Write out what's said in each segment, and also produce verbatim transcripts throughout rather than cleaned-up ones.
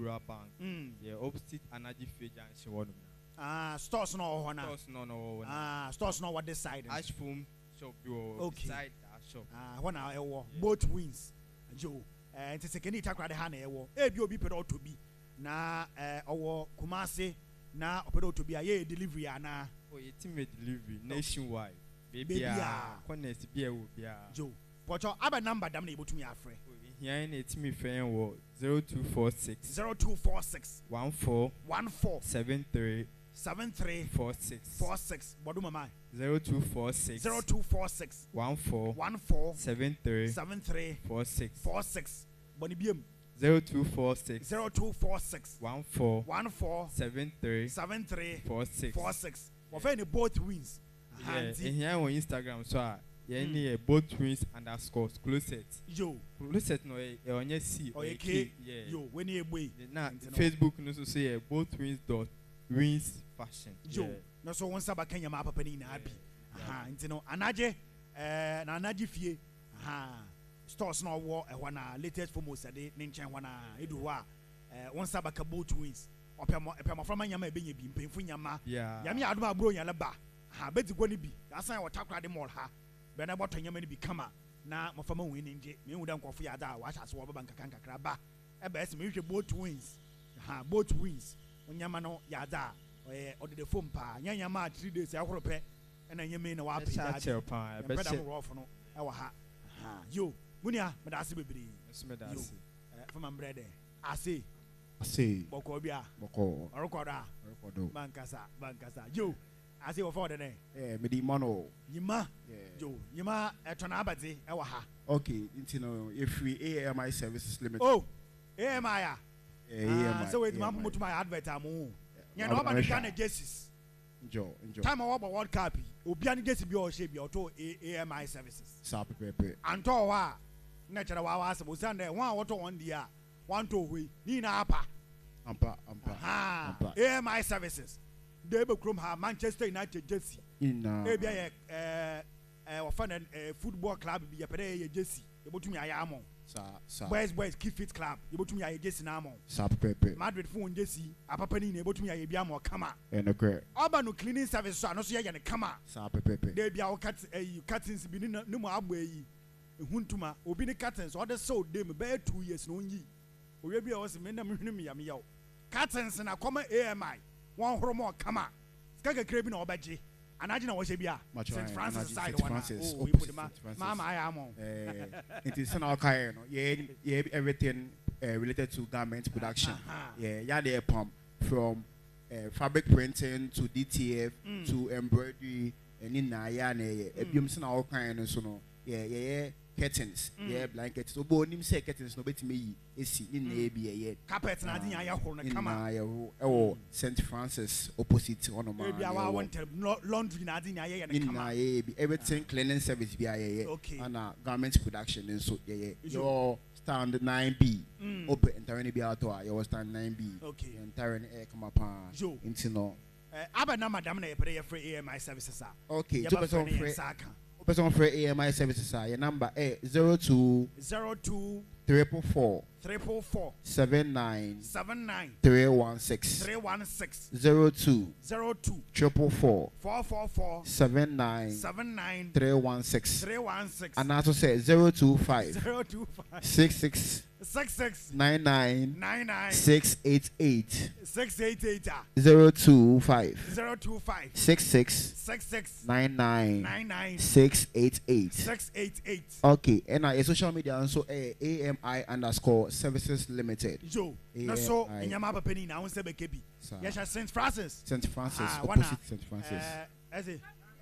Rural Bank. Mm. Yeah, opposite Anaji Fe Junction one. Ah, stores no one. Stores no no. Ah, stores no what this side. Ash foam shop you okay. Side that shop. Ah, one hour both wins. Joe. Eh, nti sekeni takra de ha na ewo. E bi obi pedo to bi. Na eh owo Kumasi na opedo to bi aye delivery ana. Oh, ye team delivery nationwide. Baby ah, connect bi e wo bia. Joe. Pocho aba number dam na ebotumi afre. Here na team friend wo zero two four six zero two four six one four one four seven three seven three four six four six. Bodu mama. zero two four six zero two four six one four one four seven three seven three four six four six. Boni biem zero two four six zero two four six one four one four seven three seven three four six four six. What any both wins. Yeah, and here on Instagram so yeah ni both twins underscore closet. Yo. Closet no e onye C or K. Yeah. Yo, when you boy. Na Facebook no so say both twins dot wins fashion. Yo. No so one saba Kenya ma papa ni na abi. Aha, nti no anaje eh na anaje fie. Aha. Stores no wo e wana latest foremost ade ne nchen wana edu ho a eh one saba ka both twins. Opemo epemo from nyama e benye bi mpemfu nyama. Yeah. Yami adoma abro nyala ba. Ha beti goni bi. Asan wo takra de mall ha. Bena boto nyama ni bi kama na mafama wi ni nje me wuda nkofo ya da wa hyase wo baba nkaka nkakra ba e ba ese me hwe both twins ha both twins onyama no ya da eh ode de phone pa nya nyama three days ya horo pe na nyama na wa pe da cha pa e be da mo no e wa ha ha yo munia me da ase bebere ese me da ase eh fama mbrede ase ase boko bia boko orokoda orokodo bankasa bankasa yo ase wo for de ne eh me di mano yima yo yima etona abade e wa ha okay you know if we A M I Services Limited oh A M I ah A M I so we ma put my advert amu nya no ba Ghana jerseys enjoy enjoy time our World Cup obi an jersey bi o she bi o to A M I Services sa pepe anto wa na chere wa wa asebo sande won a woto won dia wan to hoi ni na apa ampa ampa ampa A M I Services they be krom ha Manchester United jersey ina e bia ye eh eh wa fan eh football club bi ye pere ye jersey e botumi aya amon sa sa boys boys keep fit club e botumi aya jersey na amon sa pepe Madrid fu won jersey apapa ni na e botumi aya bia amon kama eno kre oba no cleaning service so ano so ye ne kama sa pepe they bia o cut eh curtains bi ni ni mo agbo yi ehuntuma obi ni curtains o de so dem be two years no nyi owe bia o se me na me hwene me yam yaw curtains na koma A M I one horomo kama skaka krebi na obaje anaji na wo she bia Saint Francis side one oh we put ma mama I am eh it is an okay no yeah everything uh, related to garment production yeah yeah they pump from uh, fabric printing to D T F mm. to embroidery and in na ya na ebiom se na all kind so no yeah yeah curtains mm. yeah blankets so bo nim say curtains no betime yi esi ni na e bi ye carpet na adin ya horo na kama na ya ho e Saint Francis opposite one ma e bi awa want laundry na adin ya ye na kama na ye bi everything cleaning service bi ya ye and garment production and so yeah your stand nine B open entire bi ato a your stand nine B okay entire e kama pa into no eh aba na madam na ye pere ye free A M I services ah okay two person free person for A M I Services your number eh zero two zero two triple four triple four seven nine seven nine three one six three one six zero two zero two triple four four four four seven nine seven nine three one six three one six and also say zero two five zero two five six six six six nine nine nine nine six eight eight six eight eight zero two five zero two five six six six six nine nine nine nine six eight eight six eight eight. Okay, and our social media also a A M I underscore Services Limited. Yo, na so nyama papa ni na won se be kebi. Yes, Saint Francis. Saint Francis opposite Saint Francis. Eh, ese.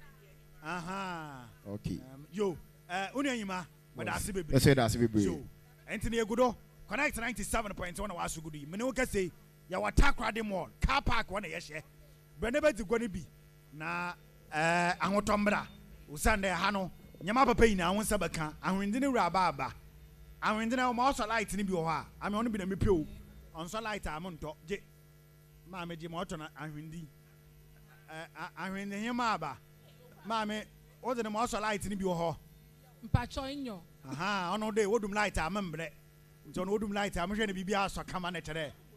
Aha. Okay. Yo, eh unu anyima, but that's be. Let's say that's be. Yo, Anthony Egudo connect ninety-seven point one wa so gudu. Me no ka say ya watakra de mall car park one ye hye. Benebe ti gwani bi na eh ahotombra. Usande ha no nyama papa yi na won se beka ahwende ne wura ba aba. Ahwende na mo so light ni bi wo ha. Ame ono bi na mepe o. Onso light am nto je. Ma me je mo to na ahwendi. Eh ahwende nyama aba. Ma me o de mo so light ni bi wo ho. Mpacho nyo. Aha, ono de wodum light am mbre. Nti ono wodum light am hwe ne bibia so kama na tere.